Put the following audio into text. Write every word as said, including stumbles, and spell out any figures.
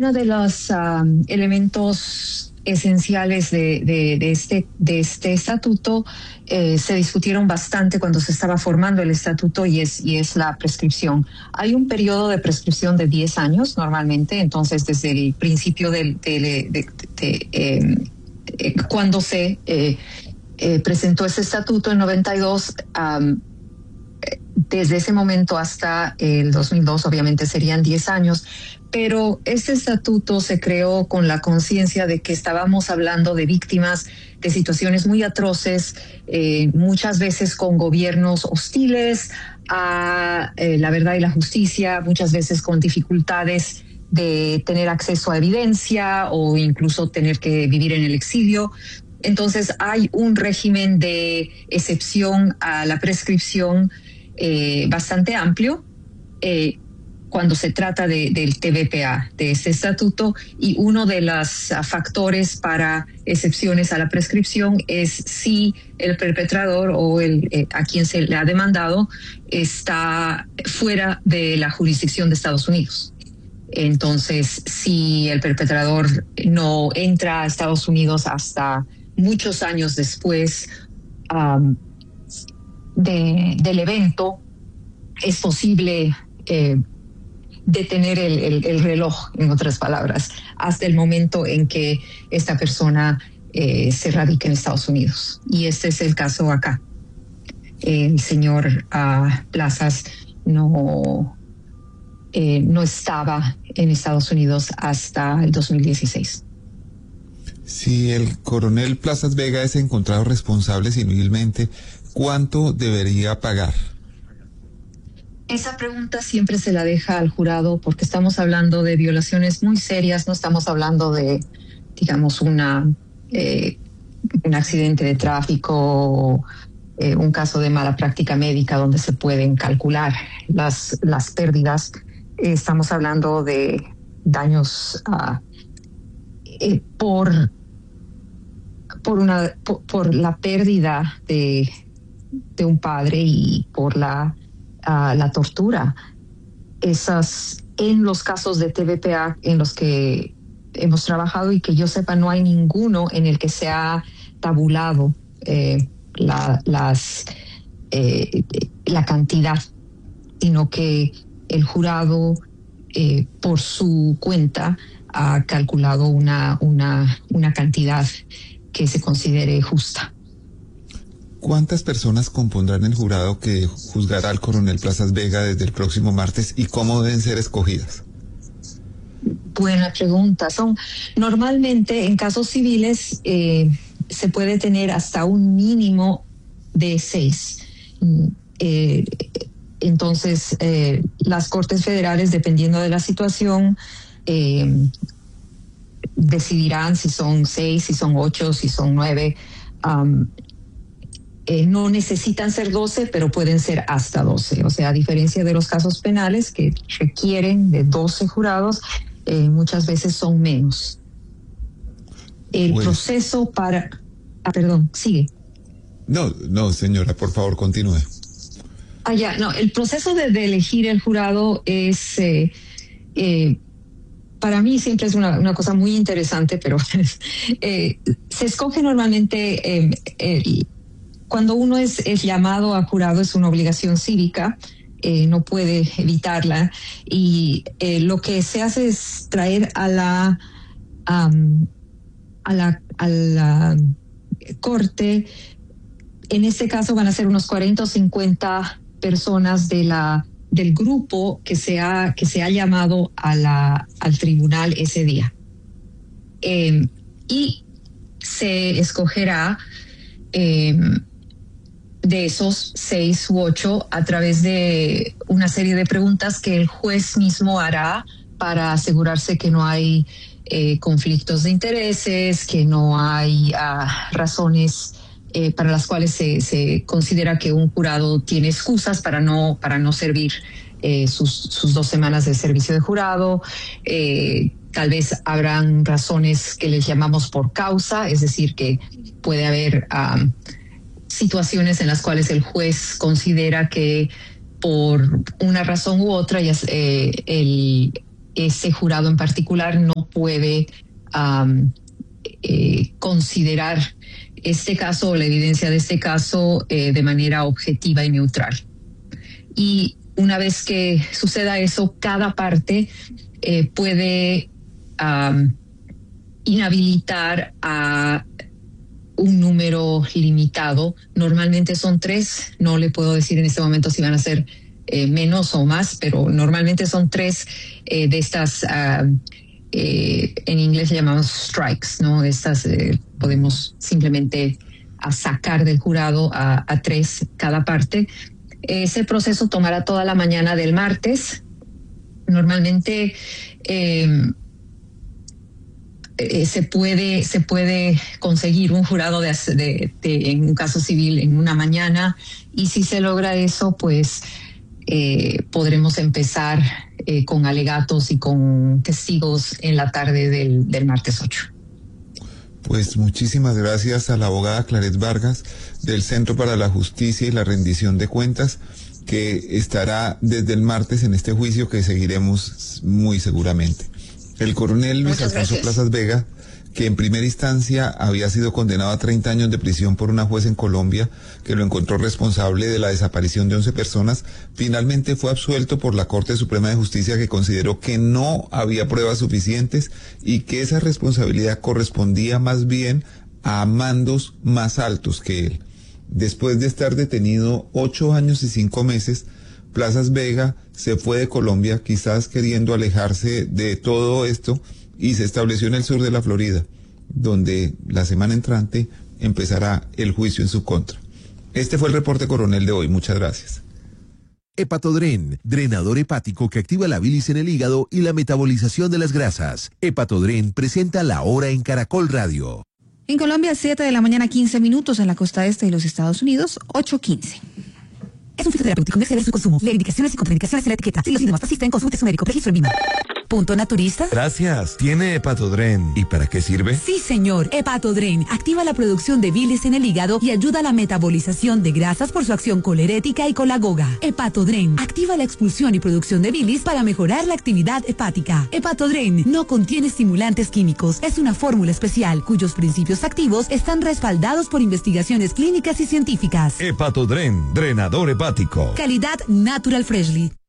uno de los um, elementos esenciales de, de, de, este, de este estatuto eh, se discutieron bastante cuando se estaba formando el estatuto y es, y es la prescripción. Hay un periodo de prescripción de diez años normalmente, entonces desde el principio del, de, de, de, de eh, eh, cuando se eh, eh, presentó ese estatuto en noventa y dos, um, desde ese momento hasta el dos mil dos obviamente serían diez años, pero este estatuto se creó con la conciencia de que estábamos hablando de víctimas de situaciones muy atroces, eh, muchas veces con gobiernos hostiles a eh, la verdad y la justicia, muchas veces con dificultades de tener acceso a evidencia o incluso tener que vivir en el exilio. Entonces hay un régimen de excepción a la prescripción Eh, bastante amplio eh, cuando se trata de, del T V P A, de este estatuto, y uno de los uh, factores para excepciones a la prescripción es si el perpetrador o el eh, a quien se le ha demandado está fuera de la jurisdicción de Estados Unidos. Entonces, si el perpetrador no entra a Estados Unidos hasta muchos años después um, De, del evento, es posible eh, detener el, el, el reloj, en otras palabras, hasta el momento en que esta persona eh, se radica en Estados Unidos. Y este es el caso acá. El señor uh, Plazas no, eh, no estaba en Estados Unidos hasta el dos mil dieciséis. Si el coronel Plazas Vega es encontrado responsable civilmente, ¿cuánto debería pagar? Esa pregunta siempre se la deja al jurado porque estamos hablando de violaciones muy serias, no estamos hablando de, digamos, una eh, un accidente de tráfico, eh, un caso de mala práctica médica donde se pueden calcular las, las pérdidas. Eh, estamos hablando de daños uh, eh, por, por, una, por, por la pérdida de de un padre y por la, uh, la tortura. Esas, en los casos de T V P A en los que hemos trabajado y que yo sepa no hay ninguno en el que se ha tabulado eh, la, las, eh, la cantidad, sino que el jurado eh, por su cuenta ha calculado una, una, una cantidad que se considere justa. ¿Cuántas personas compondrán el jurado que juzgará al coronel Plazas Vega desde el próximo martes y cómo deben ser escogidas? Buena pregunta. Son normalmente en casos civiles eh, se puede tener hasta un mínimo de seis. Eh, entonces eh, las Cortes Federales, dependiendo de la situación, eh, decidirán si son seis, si son ocho, si son nueve. Um, Eh, no necesitan ser doce, pero pueden ser hasta doce. O sea, a diferencia de los casos penales que requieren de doce jurados, eh, muchas veces son menos. El pues, proceso para... Ah, perdón, sigue. No, no, señora, por favor, continúe. Ah, ya, no, el proceso de, de elegir el jurado es... Eh, eh, para mí siempre es una, una cosa muy interesante, pero eh, se escoge normalmente... Eh, eh, Cuando uno es, es llamado a jurado es una obligación cívica, eh, no puede evitarla, y eh, lo que se hace es traer a la, um, a la, a la corte, en este caso van a ser unos cuarenta o cincuenta personas de la, del grupo que se ha, que se ha llamado a la, al tribunal ese día. Eh, y se escogerá eh, de esos seis u ocho a través de una serie de preguntas que el juez mismo hará para asegurarse que no hay eh, conflictos de intereses, que no hay uh, razones eh, para las cuales se, se considera que un jurado tiene excusas para no, para no servir eh, sus, sus dos semanas de servicio de jurado. Eh, tal vez habrán razones que les llamamos por causa, es decir, que puede haber... Um, situaciones en las cuales el juez considera que por una razón u otra ya, eh, el, ese jurado en particular no puede um, eh, considerar este caso o la evidencia de este caso eh, de manera objetiva y neutral. Y una vez que suceda eso, cada parte eh, puede um, inhabilitar a un número limitado. Normalmente son tres, no le puedo decir en este momento si van a ser eh, menos o más, pero normalmente son tres eh, de estas, uh, eh, en inglés le llamamos strikes, ¿no? Estas eh, podemos simplemente a sacar del jurado a, a tres cada parte. Ese proceso tomará toda la mañana del martes. Normalmente eh, Eh, se puede se puede conseguir un jurado de, de, de en un caso civil en una mañana, y si se logra eso, pues eh, podremos empezar eh, con alegatos y con testigos en la tarde del, del martes ocho. Pues muchísimas gracias a la abogada Claret Vargas del Centro para la Justicia y la Rendición de Cuentas, que estará desde el martes en este juicio que seguiremos muy seguramente. El coronel Luis Alfonso Plazas Vega, que en primera instancia había sido condenado a treinta años de prisión por una juez en Colombia que lo encontró responsable de la desaparición de once personas, finalmente fue absuelto por la Corte Suprema de Justicia, que consideró que no había pruebas suficientes y que esa responsabilidad correspondía más bien a mandos más altos que él. Después de estar detenido ocho años y cinco meses, Plazas Vega se fue de Colombia, quizás queriendo alejarse de todo esto, y se estableció en el sur de la Florida, donde la semana entrante empezará el juicio en su contra. Este fue el reporte coronel de hoy. Muchas gracias. Hepatodren, drenador hepático que activa la bilis en el hígado y la metabolización de las grasas. Hepatodren presenta La Hora en Caracol Radio. En Colombia, siete de la mañana, quince minutos. En la costa este de los Estados Unidos, ocho quince. Es un fitoterapéutico, no exceder su consumo. Lee indicaciones y contraindicaciones en la etiqueta. Si los síntomas persisten, consulte su médico. Registro en Vima. Punto Naturista. Gracias. Tiene Hepatodren. ¿Y para qué sirve? Sí, señor. Hepatodren activa la producción de bilis en el hígado y ayuda a la metabolización de grasas por su acción colerética y colagoga. Hepatodren activa la expulsión y producción de bilis para mejorar la actividad hepática. Hepatodren no contiene estimulantes químicos. Es una fórmula especial cuyos principios activos están respaldados por investigaciones clínicas y científicas. Hepatodren, drenador hepático. Calidad Natural Freshly.